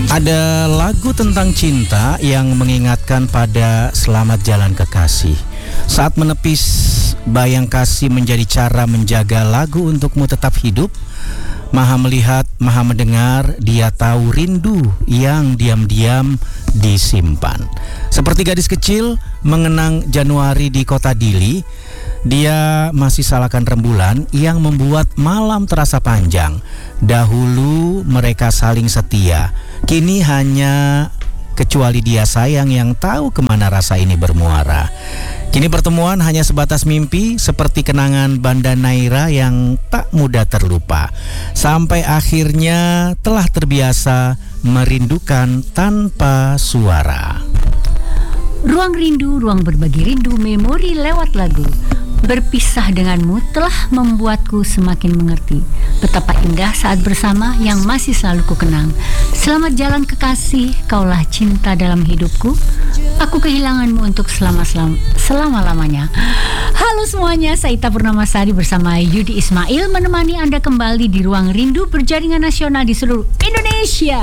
Ada lagu tentang cinta yang mengingatkan pada selamat jalan kekasih. Saat menepis bayang kasih menjadi cara menjaga lagu untukmu tetap hidup. Maha melihat, maha mendengar, dia tahu rindu yang diam-diam disimpan. Seperti gadis kecil mengenang Januari di kota Dili, dia masih salahkan rembulan yang membuat malam terasa panjang. Dahulu mereka saling setia, kini hanya kecuali dia sayang yang tahu kemana rasa ini bermuara. Kini pertemuan hanya sebatas mimpi, seperti kenangan Banda Naira yang tak mudah terlupa. Sampai akhirnya telah terbiasa merindukan tanpa suara. Ruang rindu, ruang berbagi rindu, memori lewat lagu. Berpisah denganmu telah membuatku semakin mengerti betapa indah saat bersama yang masih selalu ku kenang. Selamat jalan kekasih, kaulah cinta dalam hidupku. Aku kehilanganmu untuk selama-lamanya. Halo semuanya, saya Ita Purnamasari bersama Yudi Ismail menemani Anda kembali di Ruang Rindu berjaringan nasional di seluruh Indonesia.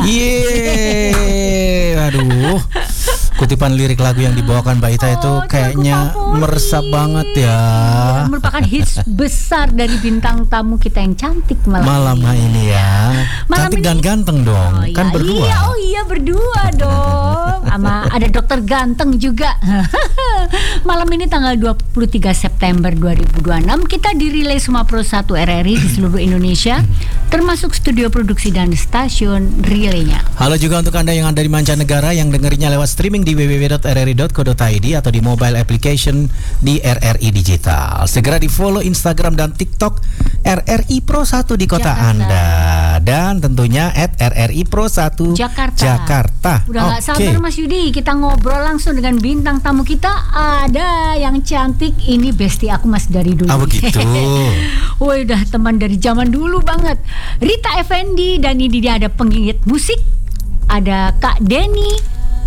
Yeay, aduh. Kutipan lirik lagu yang dibawakan Mbak Ita itu kayaknya meresap banget ya. Merupakan hits besar dari bintang tamu kita yang cantik malam ini ya. Cantik dan ganteng dong. Kan berdua. Iya berdua dong. Sama ada dokter ganteng juga. Malam ini tanggal 23 September 2026 kita dirilai semua Pro 1 RRI di seluruh Indonesia, termasuk studio produksi dan stasiun relaynya. Halo juga untuk Anda yang ada di mancanegara yang dengerinya lewat streaming di www.rri.co.id atau di mobile application di RRI Digital. Segera di follow Instagram dan TikTok RRI Pro 1 di kota Jakarta. Anda. Dan tentunya @RRI Pro 1 Jakarta. Udah gak sabar Mas Yudi, kita ngobrol langsung dengan bintang tamu kita. Ada yang cantik, ini bestie aku masih dari dulu. Oh begitu. Woi, udah teman dari zaman dulu banget. Rita Effendi, dan ini dia ada pengingat musik. Ada Kak Denny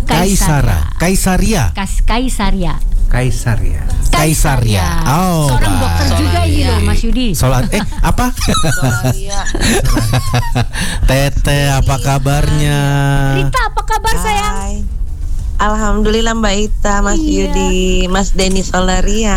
Kaisaria. Oh, seorang dokter juga ini loh Mas Yudi. Apa? Tete, apa kabarnya? Rita, apa kabar sayang? Hai. Alhamdulillah Mbak Ita, Mas Yudi, Mas Denny Solaria.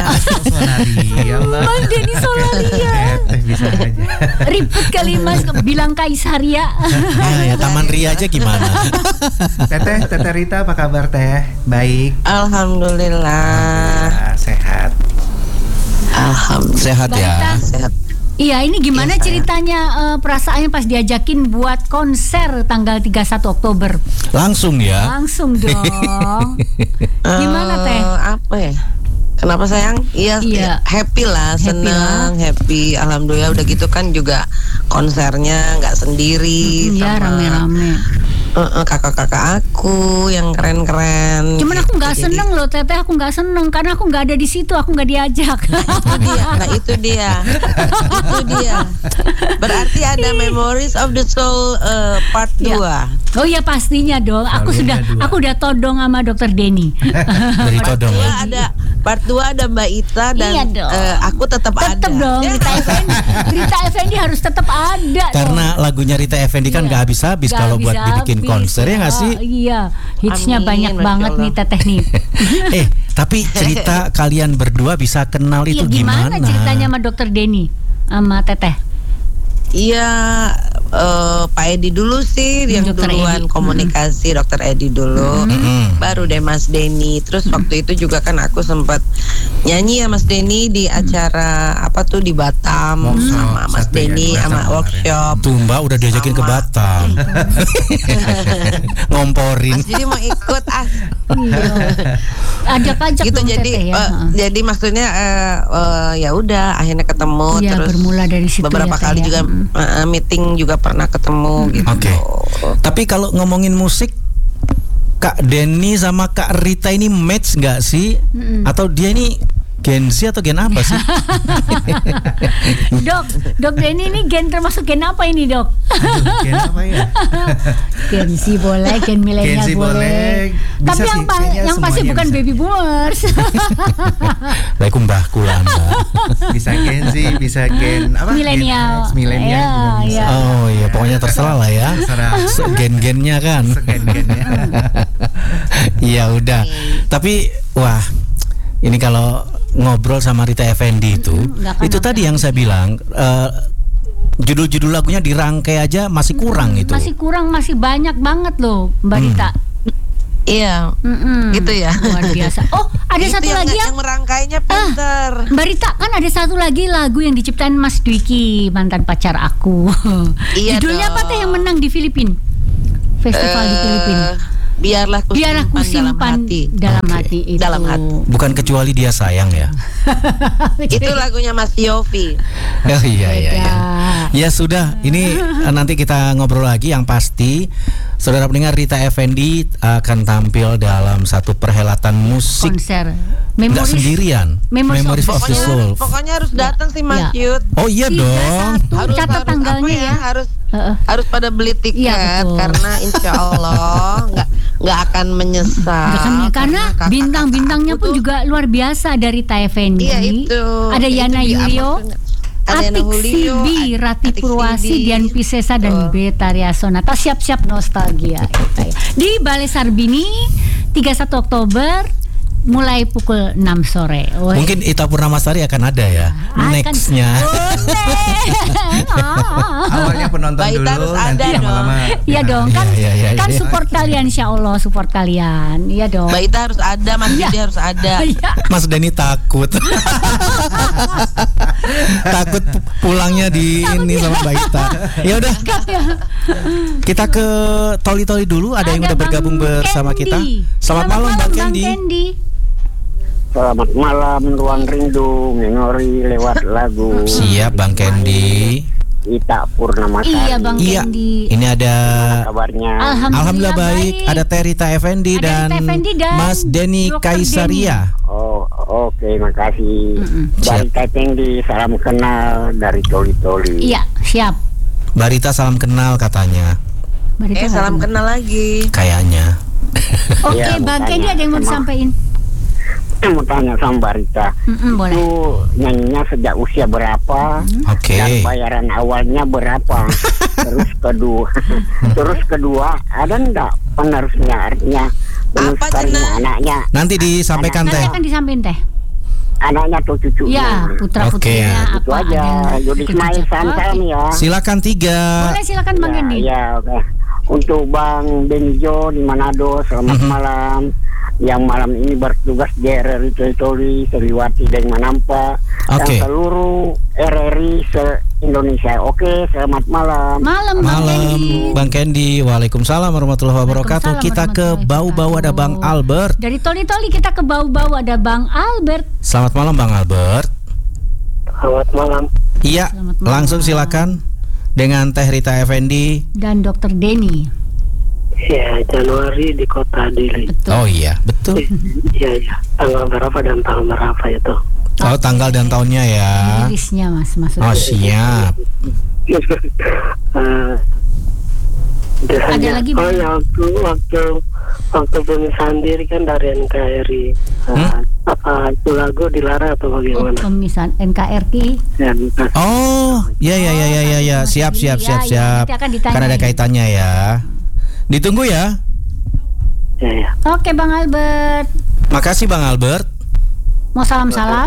Mas Denny Solaria. Bisa aja. Ribet kali Mas bilang Kaisaria. Ya Taman Ria aja gimana? Teteh Rita, apa kabar Teh? Baik. Alhamdulillah. Sehat. Alhamdulillah. Sehat ya. Sehat. Iya, ini gimana ya, ceritanya perasaannya pas diajakin buat konser tanggal 31 Oktober? Langsung ya? Langsung dong. Gimana Teh? Apa ya? Kenapa sayang? Iya. Happy lah, senang, happy. Alhamdulillah udah gitu kan juga konsernya nggak sendiri. Iya, rame-rame. Kakak-kakak aku yang keren-keren. Cuman aku nggak seneng loh Teteh, aku nggak seneng karena aku nggak ada di situ, aku nggak diajak. Itu dia. Berarti ada Memories of the Soul part 2. Oh iya pastinya dong. Aku udah todong sama Dokter Denny. Dari todong. Part 2 ada Mbak Ita dan aku tetap ada. Tetap dong, Rita Effendi harus tetap ada. Karena lagunya Rita Effendi kan nggak habis-habis kalau buat dibikin konser ya nggak sih? Iya, hitsnya banyak banget nih Teteh nih. Tapi cerita kalian berdua bisa kenal itu gimana? Gimana ceritanya sama Dokter Denny sama Teteh? Iya, Pak Edi dulu sih yang duluan komunikasi, Dokter Edi dulu, baru deh Mas Denny. Terus waktu itu juga kan aku sempat nyanyi ya Mas Denny di acara apa tuh di Batam sama Mas Denny sama workshop. Tuh Mbak udah diajakin ke Batam. Ngomporin. Mas jadi mau ikut Ajak gitu dong, jadi Teteh, ya. jadi maksudnya ya udah akhirnya ketemu Ya, terus bermula dari situ beberapa ya, kali juga meeting juga pernah ketemu gitu. Oke. Tapi kalau ngomongin musik, Kak Denny sama Kak Rita ini match nggak sih? Atau dia ini Gen Z atau gen apa sih? Dok Denny ini gen termasuk gen apa ini, Dok? Gen apa ya? Gen Z boleh, gen milenial Gen Z boleh. Bisa Tapi sih, yang pasti bukan bisa. baby boomers. Baik mbahku lah. Bisa Gen Z, bisa gen apa? Milenial. Gen X, milenial. Ya, juga bisa. ya. Oh iya, pokoknya terserah lah ya. Terserah. Gen-gennya kan. Gen-gennya. Iya udah. Tapi wah, ini kalau ngobrol sama Rita Effendy itu tadi yang saya bilang, judul-judul lagunya dirangkai aja masih kurang itu. Masih kurang, masih banyak banget loh, Mbak Rita. Iya, gitu ya. Luar biasa. Oh, ada Itu satu lagi yang merangkainya pinter. Mbak Rita, kan ada satu lagi lagu yang diciptain Mas Dwiki, mantan pacar aku. Iya Judulnya dong. apa teh yang menang di Filipina? Festival di Filipina. Biarlah ku simpan dalam hati itu. Dalam hati. Bukan kecuali dia sayang ya. Itu lagunya Mas Yofi. Oh iya. Ya sudah, ini nanti kita ngobrol lagi. Yang pasti saudara pendengar, Rita Effendy akan tampil dalam satu perhelatan musik Konser nggak sendirian. Memories of the Soul. Pokoknya harus datang sih Mas Yud. Oh iya dong. Harus catat tanggalnya ya. Harus pada beli tiket, Iya, betul. karena insya Allah nggak akan menyesal. Karena bintang-bintangnya pun juga luar biasa dari Rita Effendy. Iya itu. Ada Yana Yulio, Atik Sibi, Rati Purwasi, Dian Piscesa dan Betaria Sonata. Siap-siap nostalgia kita ya. Di Balai Sarbini 31 Oktober mulai pukul 6 sore. Mungkin Ita Purnamasari akan ada ya. Nextnya. Awalnya penonton Mbak Ita dulu, harus nanti ada lama-lama. Iya dong, kan Iya. kan support kalian, insya Allah support kalian. Iya dong. Mbak Ita harus ada, Mas Didi harus ada. Iya. Mas Denny takut. Takut pulangnya di ini sama Mbak Ita. Ya udah. Kita ke Toli-Toli dulu. Ada yang udah bergabung bersama kita. Selamat malam Bang Kendi. Selamat malam, Ruang Rindu, Memori lewat lagu. Siap Bang Kendi. Ita Purnamasari. Iya Bang Kendi. Ini ada kabarnya. Alhamdulillah baik. Ada Rita Effendy dan Mas Denny Kaisaria. Oh, oke, makasih. Dari Effendy, salam kenal dari Toli-Toli. Iya, siap. Barita salam kenal katanya. Salam kenal lagi. Kayaknya. Oke, Ya, Bang Kendi ada yang mau disampaikan? Saya mau tanya sama Mbak Rita. Boleh. Itu nyanyinya sejak usia berapa? Oke. Dan bayaran awalnya berapa? Terus kedua, ada enggak penerusnya, artinya meneruskannya anaknya? Nanti disampaikan Nanti Teh. akan disampaikan Teh. Anaknya atau cucunya? Ya, putra-putrinya Itu apa aja. Yudi Ismail salam ya. Silakan 3. Boleh, silakan Bang Kendi. Ya, oke. Untuk Bang Benijo di Manado, selamat malam. Yang malam ini bertugas di RRI Toli, Seliwati dan Manampa. Oke. Dan seluruh RRI se-Indonesia. Oke, selamat malam. Malam Bang Kendi. Bang Kendi. Waalaikumsalam warahmatullahi wabarakatuh. Kita ke Bau-Bau ada Bang Albert. Dari Toli-Toli kita ke Bau-Bau ada Bang Albert. Selamat malam Bang Albert. Selamat malam. Iya, Selamat malam. langsung silakan dengan Teh Rita Effendy Dan Dr. Denny. Ya, Januari di Kota Dili. Betul. Oh iya, betul. Iya. Tanggal berapa dan tanggal berapa itu? Oh, tanggal dan tahunnya ya. Rilisnya Mas maksudnya. Oh, siap. Ada lagi, oh Bang? ya, waktu pemisahan diri kan dari NKRI. Apa itu lagu dilarang atau bagaimana? Pemisahan NKRI. Ya, Oh, ya. Siap. nanti akan ditanya. Kan ada kaitannya ya. Ditunggu ya. ya. Oke Bang Albert. Makasih Bang Albert. Mau salam-salam?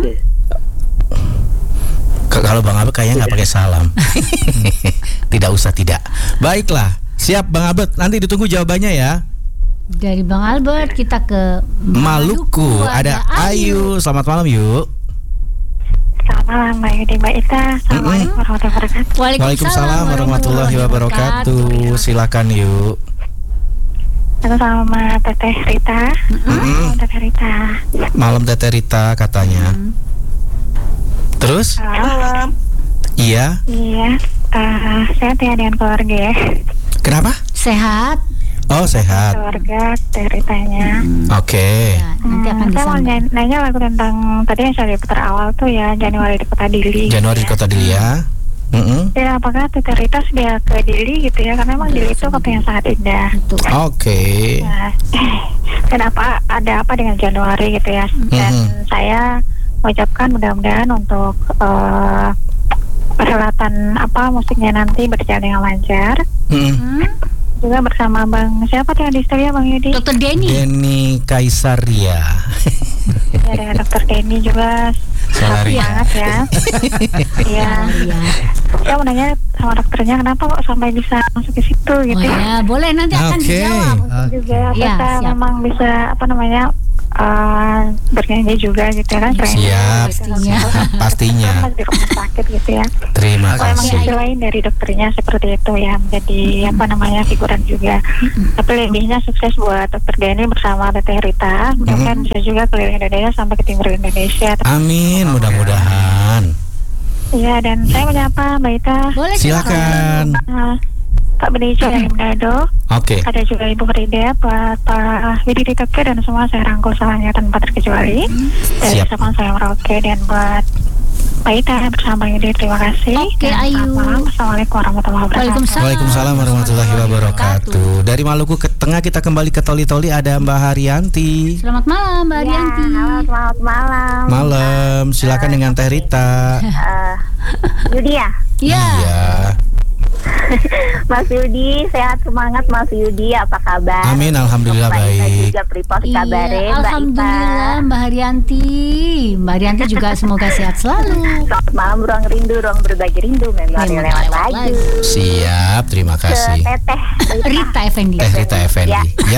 Kalau Bang Albert kayaknya nggak pakai salam. Tidak usah. Baiklah. Siap Bang Albert. Nanti ditunggu jawabannya ya. Dari Bang Albert kita ke Maluku. Ada Ayu. Selamat malam yuk. Selamat malam Mbak Yudi, Mbak Ita. Assalamualaikum warahmatullahi wabarakatuh. Waalaikumsalam warahmatullahi wabarakatuh. Silakan yuk. Halo sama Teteh Rita. Teteh Rita. Malam Teteh Rita katanya. Terus? Halo. Iya. Iya. Sehat ya dengan keluarga ya. Kenapa? Sehat. Oh, sehat. Keluarga Teh Ritanya. Oke. Ya, nanti akan Saya mau disampaikan. nanya lagu tentang tadi yang saya putar awal tuh ya, Januari di Kota Dili. Januari di gitu Kota Dili ya. Ya, apakah Teh Rita sudah ke Dili gitu ya? Karena memang Dili itu kota yang sangat indah. Betul. Oke. Nah, kenapa ada apa dengan Januari gitu ya? Dan saya mengucapkan mudah-mudahan untuk perhelatan musiknya nanti berjalan dengan lancar. Juga bersama Bang siapa tuh yang di studio, Bang Yudi? Dokter Denny. Denny Kaisaria. Ya, dengan Dokter Denny juga. Salaria. Semangat ya. Iya. Saya mau nanya sama dokternya kenapa kok sampai bisa masuk ke situ gitu. Oh ya, boleh nanti akan Oke. dijawab. Juga Ya, kita siap. memang bisa bernyanyi juga gitu kan. Siap. Pastinya. Pastinya. Di rumah sakit gitu ya. Terima Kalau emang kasih. hasil lain dari dokternya seperti itu ya, menjadi figuran juga. Tapi lebihnya sukses buat Dokter Denny bersama Teteh Rita. Mudah-mudahan bisa juga keliling Indonesia sampai ke timur Indonesia. Amin, mudah-mudahan. Iya, dan saya menyapa Mbak Ita. Boleh Silakan. Pak Benicio dari Manado. Oke. Ada juga Ibu Frida, Pak Widi Ditoke, dan semua saya rangkul salahnya tanpa terkecuali. Dari Siap. teman saya Merauke, dan buat Mbak Ita bersama Yudi, terima kasih. Oke, Dan Ayu. selamat malam. Assalamualaikum warahmatullahi wabarakatuh. Waalaikumsalam. Waalaikumsalam warahmatullahi wabarakatuh. Dari Maluku ke tengah kita kembali ke Toli-Toli, ada Mbak Haryanti. Selamat malam Mbak Arianti. Halo, selamat malam. Malam, silakan dengan Teh Rita. Yudi ya? Iya. Iya. Mas Yudi, sehat semangat Mas Yudi, apa kabar? Amin, alhamdulillah Mbak Ita baik. juga pripos Iya, kabare, Mbak Ita. alhamdulillah Mbak Haryanti. Mbak Haryanti juga semoga sehat selalu. Selamat malam, ruang rindu, ruang berbagi rindu, memori Memori lewat lewat lagu. Siap, terima Ke kasih. Teteh Rita Effendi. Teh Rita Effendi. Ya.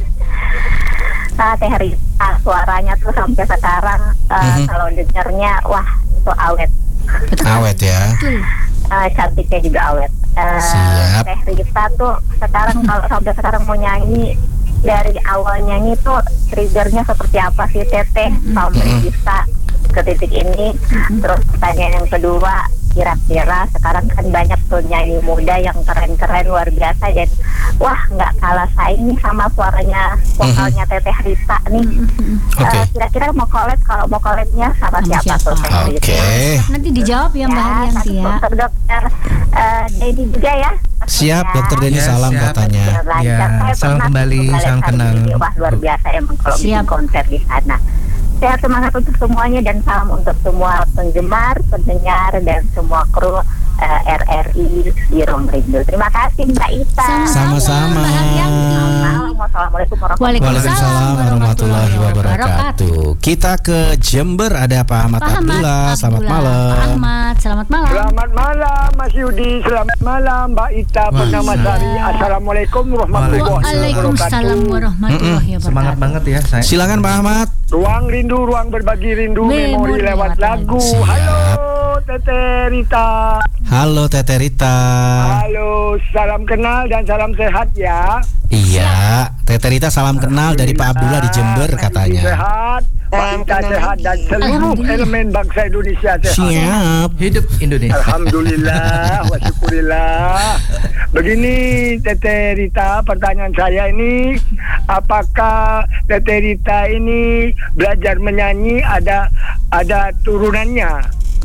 Teh Rita, suaranya tuh sampai sekarang kalau dengarnya, wah itu awet. Awet ya. Betul. Cantiknya juga awet. Siap. Teh Rita tuh sekarang kalau sampai sekarang mau nyanyi, dari awal nyanyi tuh triggernya seperti apa sih Teteh sampai bisa ke titik ini. Terus pertanyaan yang kedua, kira-kira sekarang kan banyak tuh nyanyi muda yang keren-keren luar biasa, dan wah nggak kalah saing nih sama suaranya vokalnya Teteh Rita nih. Oke. Kira-kira mau collab, kalau mau collabnya sama Sama siapa siapa? tuh Teh Rita? Oke. Nanti dijawab ya Mbak Haryanti ya. Dokter Denny juga ya. Siap, Dokter Denny, Ya, salam siap. katanya. Ya, salam kembali, salam kenal. Wah luar biasa emang kalau bikin Siap. konser di sana. Sehat semangat untuk semuanya, dan salam untuk semua penggemar, pendengar, dan semua kru RRI di Ruang Rindu. Terima kasih Mbak Ita. Sama-sama. Mbak Haryanti. Assalamualaikum warahmatullahi Waalaikumsalam warahmatullahi wabarakatuh. Kita ke Jember, ada Pak Ahmad Pak Ahmad Abdullah. Selamat Abdullah. malam. Pak Ahmad, selamat malam. Selamat malam Mas Yudi, selamat malam Mbak Ita Purnamasari. Assalamualaikum warahmatullahi Waalaikumsalam warahmatullahi wabarakatuh. Semangat banget ya saya. Silakan Pak Ahmad. Ruang rindu, ruang berbagi rindu, memori lewat lagu. Siap. Halo Teteh Rita. Halo Teteh Rita. Halo, salam kenal dan salam sehat ya. Iya, Teteh Rita salam kenal dari Pak Abdullah di Jember katanya. Sehat, Mbak Ita sehat, dan seluruh elemen bangsa Indonesia sehat. Siap. Hidup Indonesia. Alhamdulillah, wa syukurillah. Begini Teteh Rita, pertanyaan saya ini, apakah Teteh Rita ini belajar menyanyi ada turunannya?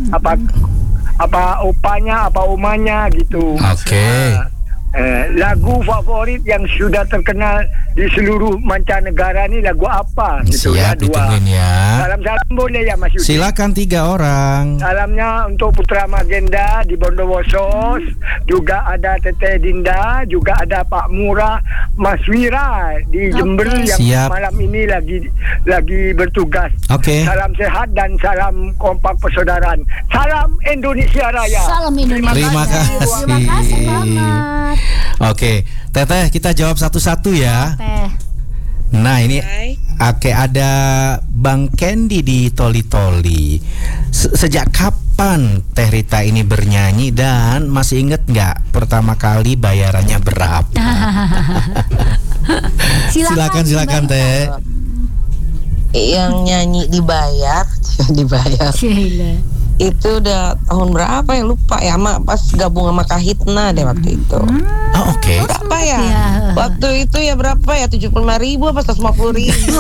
Apa opanya, apa umanya gitu? Oke. Lagu favorit yang sudah terkenal di seluruh mancanegara ini lagu apa? Gitu Siap, ditungguin ya. Salam-salam boleh ya Mas Yudi? Silakan 3 orang. Salamnya untuk Putra Magenda di Bondowoso, juga ada Teteh Dinda, juga ada Pak Murah, Mas Wira di Jember yang Siap. malam ini lagi bertugas. Oke. Salam sehat dan salam kompak persaudaraan. Salam Indonesia Raya. Salam Indonesia. Terima kasih. Terima kasih Pak Ahmad. Oke, Teteh kita jawab satu-satu ya. Teh. Nah ini oke, ada Bang Kendi di Toli-Toli. Sejak kapan Teh Rita ini bernyanyi, dan masih inget nggak pertama kali bayarannya berapa? Silakan Yang nyanyi dibayar. Sheila. Itu udah tahun berapa ya, lupa ya, pas gabung sama Kahitna deh waktu itu. Oh, oke. Berapa ya? Waktu itu ya berapa ya, 75.000 apa 150.000?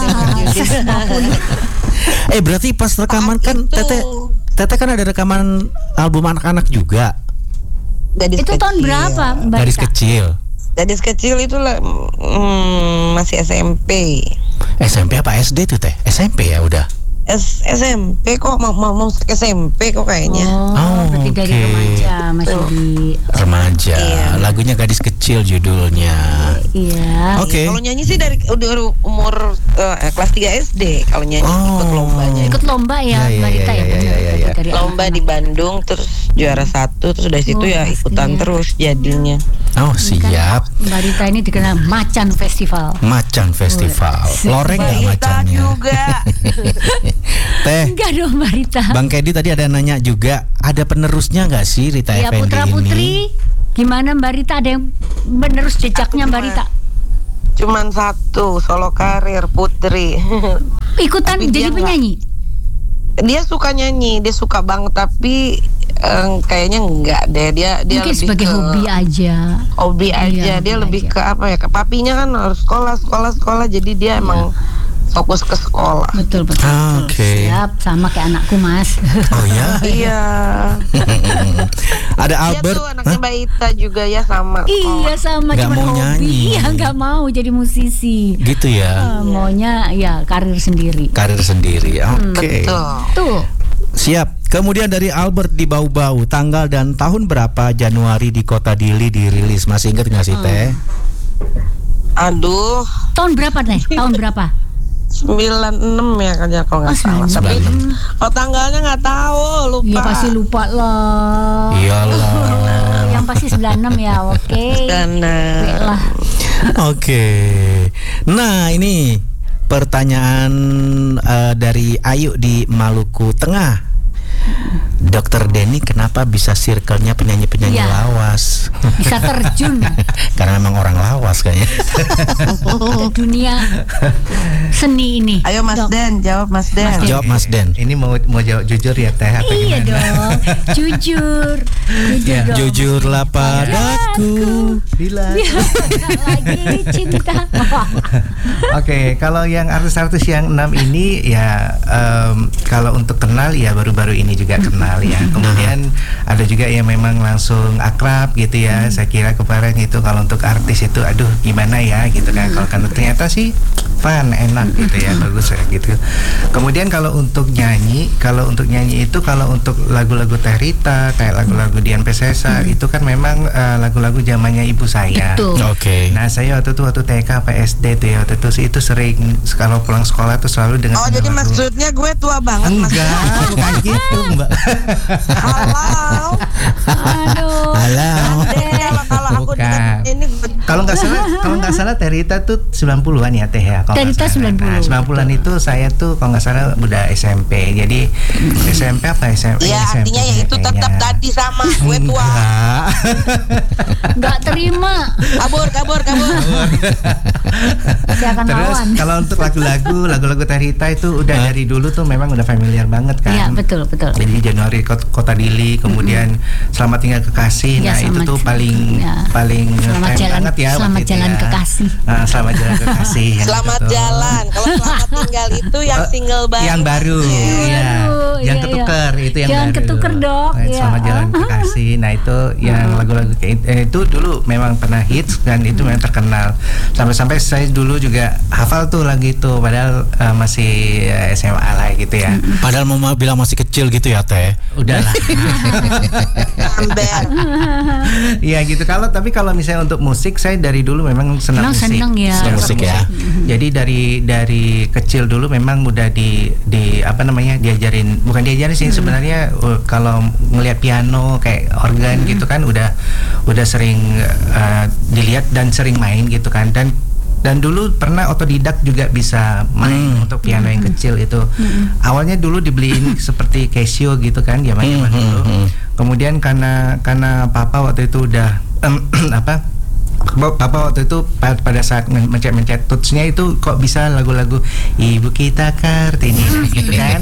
Berarti pas rekaman kan Teteh kan ada rekaman album anak-anak juga. Gadis itu kecil. Tahun berapa, Mbak Gadis Rita? kecil. Gadis kecil itu masih SMP. SMP apa SD tuh Teh? SMP ya udah. SMP kok mau SMP kok kayaknya. Berarti dari oke. remaja masih di Remaja. Iya. Lagunya Gadis Kecil judulnya. Iya. Oke. Kalau nyanyi sih dari udah umur kelas 3 SD. Kalau nyanyi ikut lombanya. Ikut lomba ya, Iya, Mbak iya, Rita iya, ya, iya, benar. iya, iya. Dari Lomba anak-anak. di Bandung, terus juara 1, terus dari situ ya pasti ikutan ya. terus jadinya. Oh, siap. Mbak Rita ini dikenal Macan Festival. Macan Festival. Loreng nggak macannya? juga. Teh, Enggak dong Mbak Rita. Bang Kedi tadi ada nanya juga, ada penerusnya nggak sih Rita Ya, Effendi Putra ini? Putri, gimana Mbak Rita, ada yang menerus jejaknya Mbak Rita? Cuman satu, solo karir Putri. Ikutan Tapi jadi dia penyanyi? Dia suka nyanyi, dia suka banget, tapi kayaknya enggak deh. Dia Mungkin lebih sebagai ke hobi aja. hobi aja. Iya, Dia hobi lebih aja. ke apa ya? Ke papinya kan harus sekolah. Jadi dia emang fokus ke sekolah. Betul. Oke. Siap, sama kayak anakku Mas. Oh ya? Iya. Ada Dia Albert. tuh anaknya Mbak Ita juga ya sama. Iya sama, Nggak cuma mau hobi. nyanyi. Iya nggak mau jadi musisi. Gitu ya. Maunya ya karir sendiri. Karir sendiri. Oke. Betul. Tuh. Siap. Kemudian dari Albert di Bau-Bau, tanggal dan tahun berapa Januari di Kota Dili dirilis? Masih ingat nggak sih Teh? Aduh, Tahun berapa Teh? Tahun berapa? 96 ya kan kalau nggak salah. 96. Tapi kalau tanggalnya nggak tahu, lupa. Ya pasti lupa lah. Iyalah. Yang pasti 96 ya, oke. Karena Lah. Oke. Nah, ini pertanyaan dari Ayu di Maluku Tengah. Dokter Denny kenapa bisa circle-nya penyanyi-penyanyi Ya. lawas? Bisa terjun Karena memang orang lawas kayaknya. ke dunia seni ini. ayo Mas Dok. Den, jawab Mas Den. Jawab Mas Den. Ini mau jawab jujur ya Teh atau Iya gimana? dong, jujur Ya, dong. Jujurlah padaku. Bila. Lagi cinta. Oke, kalau yang artis-artis yang 6 ini ya kalau untuk kenal ya baru-baru ini juga kenal ya. Kemudian ada juga yang memang langsung akrab gitu ya. Saya kira kemarin itu kalau untuk artis itu aduh gimana ya gitu kan. Kalau ternyata sih fun, enak gitu ya, bagus ya gitu. Kemudian kalau untuk nyanyi itu kalau untuk lagu-lagu Teh Rita kayak lagu-lagu Dian Pesesa itu kan memang lagu-lagu zamannya ibu saya. Betul. Oke. Nah saya waktu TK apa SD tuh ya, waktu itu sering kalau pulang sekolah tuh selalu dengan Oh jadi maksudnya gue tua banget Mas. enggak bukan gitu Mbak. Halo. Aduh. Halo. Kalau aku Bukan. ini Kalau nggak salah Teh Rita tuh 90-an ya Teh ya. kalau Teh nggak Rita salah. 90. Nah, 90-an itu saya tuh kalau nggak salah udah SMP. Jadi SMP apa SMP? ya SMP artinya ya itu tetap kayaknya. tadi sama gue tua. Enggak. Nggak terima. Kabur. Saya akan Terus lawan. kalau untuk lagu-lagu Teh Rita itu udah dari dulu tuh memang udah familiar banget kan. Iya betul. Jadi Januari Kota Dili, kemudian Selamat Tinggal Kekasih. Ya, Nah itu selamat- tuh paling ya. keren banget ya. Selamat waktu itu jalan ya. kekasih. Selamat Jalan Kekasih. yang Selamat itu tuh. jalan. Kalau selamat tinggal itu yang single baru. Yang baru, Iya. iya. Baru, Yang iya, ketuker itu yang Jangan baru. ketuker, Dok. Nah, Selamat Iya. Jalan Kekasih. Nah itu yang lagu-lagu kayak itu dulu memang pernah hits dan itu memang terkenal. Sampai-sampai saya dulu juga hafal tuh lagu itu. Padahal masih SMA lah gitu ya. Padahal mau bilang masih kecil gitu ya Teh. Udahlah. Ember. Iya gitu. Tapi kalau misalnya untuk musik saya dari dulu memang senang Memang musik. senang ya. Senang musik ya. Jadi dari kecil dulu memang udah di apa namanya bukan diajarin sih sebenarnya kalau ngelihat piano kayak organ gitu kan udah sering dilihat dan sering main gitu kan dan dulu pernah otodidak juga bisa main untuk piano yang kecil itu. Awalnya dulu dibeliin seperti Casio gitu kan zaman dulu. Kemudian karena papa waktu itu udah Papa waktu itu pada saat mencet touch-nya itu kok bisa lagu-lagu Ibu Kita Kartini gitu kan.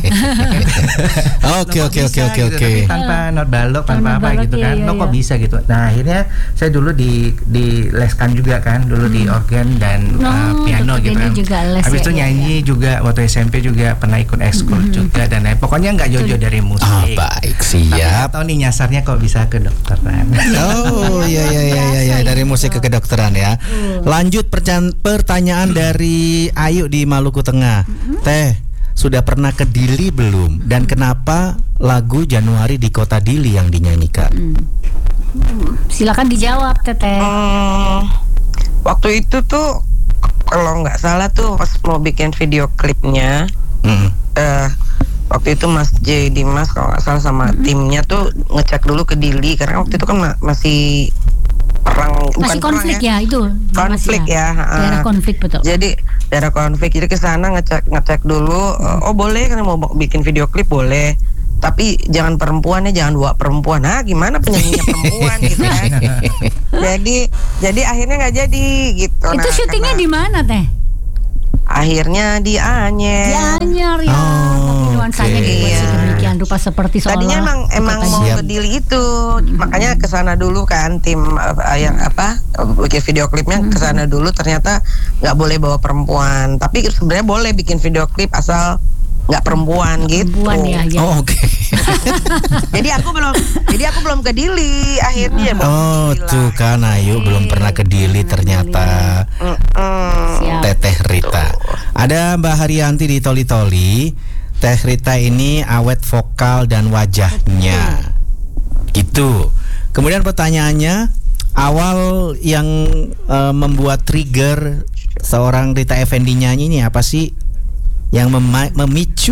Oke. Tapi tanpa not balok, tanpa apa gitu kan. Kok bisa gitu. Nah, akhirnya saya dulu dileskan juga kan, dulu di organ dan piano gitu kan. Habis itu nyanyi juga waktu SMP juga pernah ikut ekskul juga dan lain. Pokoknya nggak jauh-jauh dari musik. Baik, siap. Tapi tahu nih nyasarnya kok bisa ke kedokteran. Oh, iya dari musik ke kedokteran ya. Lanjut pertanyaan dari Ayu di Maluku Tengah. Teh, sudah pernah ke Dili belum? Dan kenapa lagu Januari di Kota Dili yang dinyanyikan? Silakan dijawab, Teteh. Waktu itu tuh kalau nggak salah tuh pas mau bikin video klipnya, waktu itu Mas J Dimas kalau nggak salah sama timnya tuh ngecek dulu ke Dili karena waktu itu kan masih perang, masih konflik ya itu konflik ya, daerah konflik betul. Jadi daerah konflik, jadi kesana ngecek dulu. Oh boleh kan mau bikin video klip boleh, tapi jangan perempuan ya, jangan bawa perempuan. Gimana penyanyinya perempuan gitu kan. Jadi akhirnya nggak jadi gitu. Itu syutingnya di mana Teh? Akhirnya di Anyer. Di Anyer ya. Tapi nuansanya dibuat sedemikian rupa seperti seolah. Tadinya emang mau ke Dili itu, makanya kesana dulu kan tim yang bikin video klipnya kesana dulu. Ternyata nggak boleh bawa perempuan, tapi sebenarnya boleh bikin video klip asal nggak perempuan gitu. Ya. Oh, oke. Jadi aku belum ke Dili akhirnya. Tuh kan Ayu belum pernah ke Dili ternyata. Teteh Rita. Ada Mbak Haryanti di Toli-Toli. Teh Rita ini awet vokal dan wajahnya. Gitu. Kemudian pertanyaannya, awal yang membuat trigger seorang Rita Effendy nyanyi ini apa sih? Yang memicu?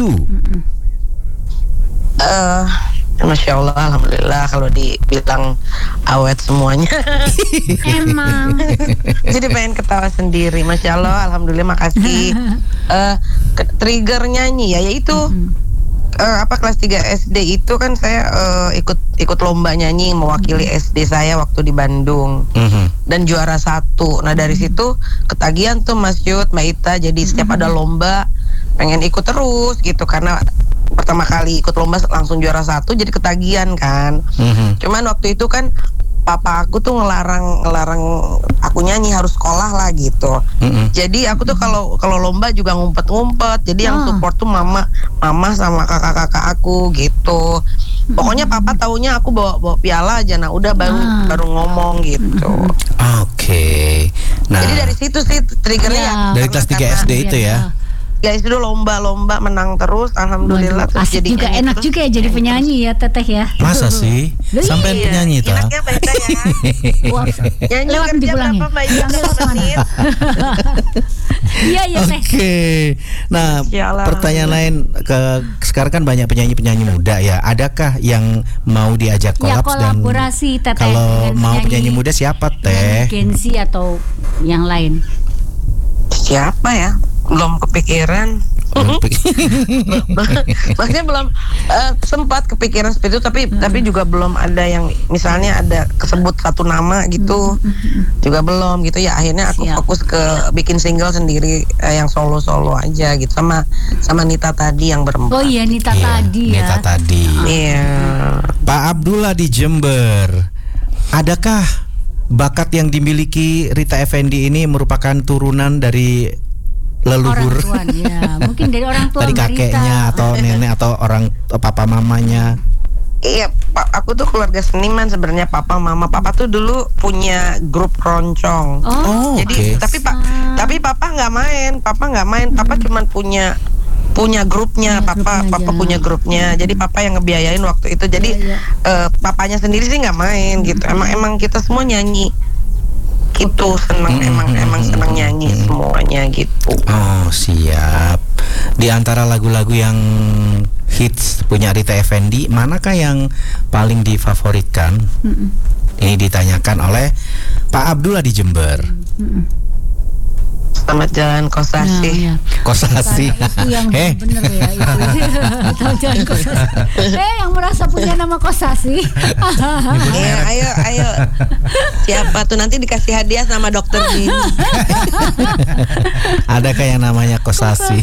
Masya Allah, alhamdulillah kalau dibilang awet semuanya. Emang. Jadi pengen ketawa sendiri. Masya Allah, alhamdulillah, makasih. Trigger nyanyi yaitu kelas 3 SD itu kan saya ikut lomba nyanyi mewakili SD saya waktu di Bandung dan juara 1. Nah dari situ ketagihan tuh Mas Yud, Mbak Ita, jadi setiap ada lomba pengen ikut terus gitu karena pertama kali ikut lomba langsung juara 1 jadi ketagihan kan. Cuman waktu itu kan papa aku tuh ngelarang aku nyanyi, harus sekolah lah gitu. Jadi aku tuh kalau lomba juga ngumpet-ngumpet. Jadi yang support tuh mama sama kakak-kakak aku gitu. Pokoknya papa taunya aku bawa piala aja. Nah udah baru ngomong gitu. Oke. Nah, jadi dari situ sih triggernya. Dari kelas 3 SD itu ya. Guys, dulu lomba menang terus, alhamdulillah. Terus asik jadi juga, enak juga ya jadi penyanyi ya Teteh ya. Masa sih? Sampai penyanyi tuh? Enaknya beda ya. Nyanyi lewat kerja dipulangin. berapa Mbak Ita menit? Iya Teh. Oke. Nah, pertanyaan lain, sekarang kan banyak penyanyi muda ya. Adakah yang mau diajak kolaborasi dan Teteh? Kalau mau penyanyi muda siapa Teh? Gen Z atau yang lain? Siapa ya? Belum kepikiran. Maksudnya belum sempat kepikiran seperti itu, tapi juga belum ada yang misalnya ada kesebut satu nama gitu. Juga belum gitu ya. Akhirnya aku fokus ke bikin single sendiri yang solo aja gitu sama Nita tadi yang berempat. Oh iya, Nita tadi ya. Nita tadi. Iya. Pak Abdullah di Jember. Adakah bakat yang dimiliki Rita Effendy ini merupakan turunan dari leluhur? Orang tua, ya. Mungkin dari orang tua dari kakeknya atau nenek atau orang papa mamanya. Iya, aku tuh keluarga seniman sebenarnya, papa mama. Papa tuh dulu punya grup keroncong. Jadi tapi papa nggak main. Papa cuman punya grupnya. Papa punya grupnya. Jadi papa yang ngebiayain waktu itu. Jadi papanya sendiri sih nggak main gitu. Emang kita semua nyanyi. Itu senang emang senang nyanyi semuanya gitu. Oh siap. Di antara lagu-lagu yang hits punya Rita Effendy, manakah yang paling difavoritkan? Ini ditanyakan oleh Pak Abdullah di Jember. Selamat Jalan Kosasi. Nah, ya. Kosasi. Itu yang bener ya itu. Selamat Jalan Kosasi. Yang merasa punya nama Kosasi. Ayo. Siapa tuh nanti dikasih hadiah sama dokter Dini. Adakah yang namanya Kosasi?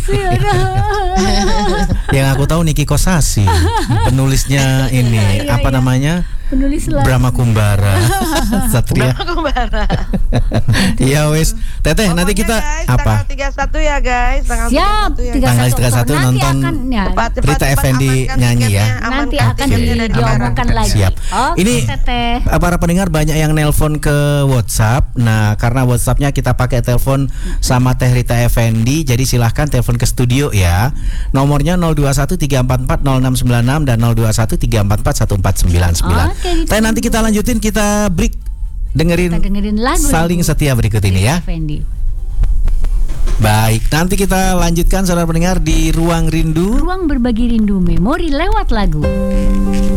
Yang aku tahu Niki Kosasi. Penulisnya ini apa namanya? Penulis lagu. Brahma Kumbara. Satria. Brahma Kumbara. Iya wes. Teteh nanti kita guys, apa? Tanggal 31 ya guys. Siap. Tanggal 31 nonton Rita Effendy nyanyi ya. Nanti akan diomongkan lagi. Siap. Ini Teteh. para pendengar banyak yang nelpon ke WhatsApp. Nah, karena WhatsAppnya kita pakai telepon sama Teh Rita Effendy, jadi silahkan telepon ke studio ya. Nomornya 0213440696 dan 0213441499. Tapi nanti kita lanjutin, kita break dengerin lagu Saling Setia berikut ini ya. Baik, nanti kita lanjutkan saudara pendengar di Ruang Rindu. Ruang berbagi rindu memori lewat lagu.